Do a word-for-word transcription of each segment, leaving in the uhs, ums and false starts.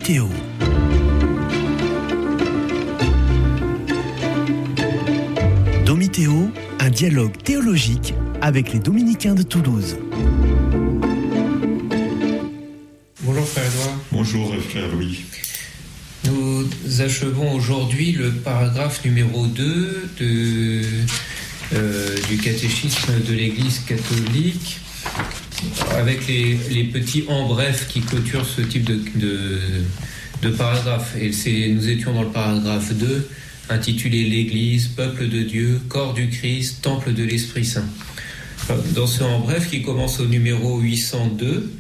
Domitéo. Domitéo, un dialogue théologique avec les dominicains de Toulouse. Bonjour frère Edouard. Bonjour frère Louis. Nous achevons aujourd'hui le paragraphe numéro deux de, euh, du catéchisme de l'Église catholique, avec les, les petits en bref qui clôturent ce type de, de, de paragraphe. Et c'est, nous étions dans le paragraphe deux, intitulé l'Église, peuple de Dieu, corps du Christ, temple de l'Esprit Saint. Dans ce en bref qui commence au numéro huit cent deux,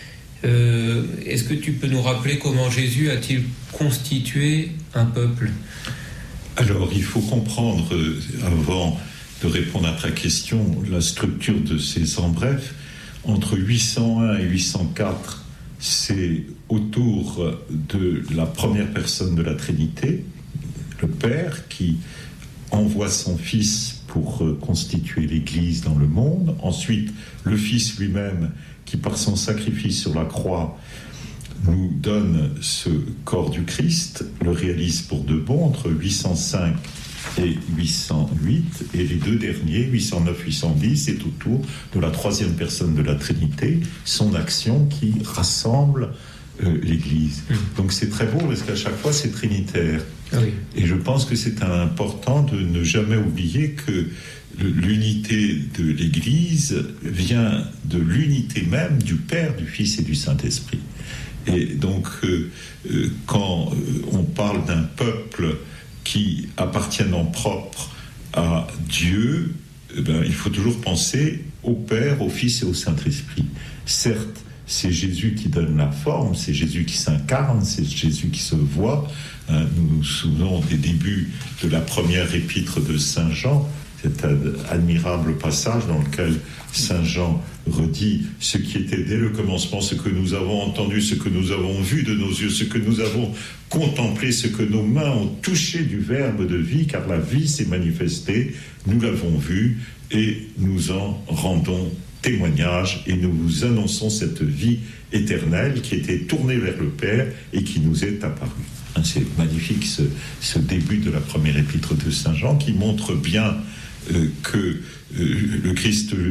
euh, est-ce que tu peux nous rappeler comment Jésus a-t-il constitué un peuple ? Alors, il faut comprendre, avant de répondre à ta question, la structure de ces en bref. Entre huit cent un et huit cent quatre, c'est autour de la première personne de la Trinité, le Père, qui envoie son Fils pour constituer l'Église dans le monde. Ensuite, le Fils lui-même, qui par son sacrifice sur la croix, nous donne ce corps du Christ, le réalise pour de bon entre huit cent cinq et huit cent huit, et les deux derniers, huit cent neuf huit cent dix, c'est autour de la troisième personne de la Trinité, son action qui rassemble euh, l'Église. Mmh. Donc c'est très beau parce qu'à chaque fois c'est trinitaire. Ah oui. Et je pense que c'est important de ne jamais oublier que l'unité de l'Église vient de l'unité même du Père, du Fils et du Saint-Esprit. Et donc euh, euh, quand euh, on parle d'un peuple qui appartiennent en propre à Dieu, eh ben, il faut toujours penser au Père, au Fils et au Saint-Esprit. Certes, c'est Jésus qui donne la forme, c'est Jésus qui s'incarne, c'est Jésus qui se voit. Hein, nous nous souvenons des débuts de la première épître de Saint Jean, cet admirable passage dans lequel Saint Jean redit ce qui était dès le commencement, ce que nous avons entendu, ce que nous avons vu de nos yeux, ce que nous avons contemplé, ce que nos mains ont touché du Verbe de vie, car la vie s'est manifestée, nous l'avons vu et nous en rendons témoignage et nous vous annonçons cette vie éternelle qui était tournée vers le Père et qui nous est apparue. C'est magnifique ce, ce début de la première épître de Saint Jean qui montre bien euh, que euh, le Christ